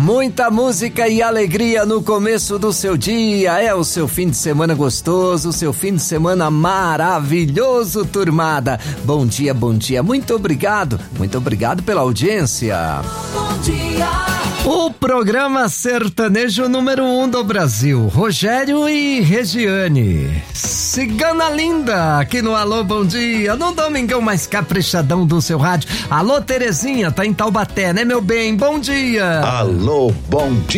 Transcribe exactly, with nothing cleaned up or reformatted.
Muita música e alegria no começo do seu dia. É o seu fim de semana gostoso, o seu fim de semana maravilhoso, turmada. Bom dia, bom dia. Muito obrigado. Muito obrigado pela audiência. Bom dia. O programa sertanejo número um do Brasil. Rogério e Regiane. Cigana linda, aqui no Alô Bom Dia, no domingão mais caprichadão do seu rádio. Alô Terezinha, tá em Taubaté, né meu bem? Bom dia. Alô, bom dia.